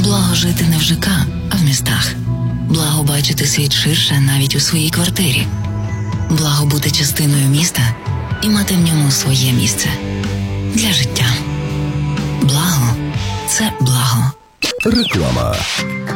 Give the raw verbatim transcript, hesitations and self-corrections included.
Благо жити не в ЖК, а в містах. Благо бачити світ ширше навіть у своїй квартирі. Благо бути частиною міста і мати в ньому своє місце. Для життя. Благо – це благо. Реклама.